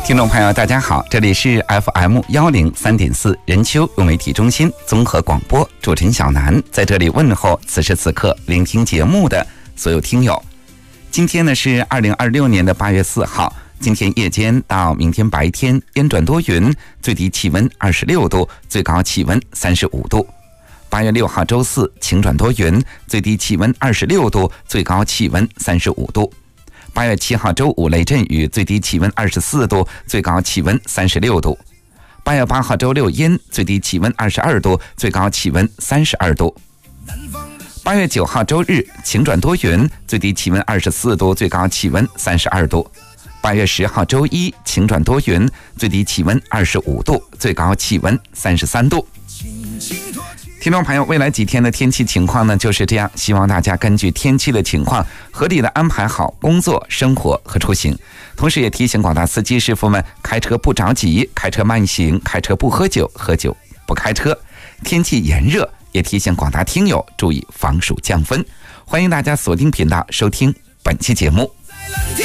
听众朋友大家好，这里是 FM103.4 人丘融媒体中心综合广播，主持人小南在这里问候此时此刻聆听节目的所有听友。今天呢是2026年的8月4号，今天夜间到明天白天阴转多云，最低气温26度，最高气温35度。8月6号周四晴转多云，最低气温26度，最高气温35度。8月7号周五雷阵雨，最低气温24度，最高气温36度。8月8号周六阴，最低气温22度，最高气温32度。8月9号周日晴转多云，最低气温24度，最高气温32度。8月10号周一晴转多云，最低气温25度，最高气温33度。听众朋友，未来几天的天气情况呢就是这样，希望大家根据天气的情况合理的安排好工作、生活和出行。同时也提醒广大司机师傅们，开车不着急，开车慢行，开车不喝酒，喝酒不开车。天气炎热，也提醒广大听友注意防暑降温。欢迎大家锁定频道收听本期节目。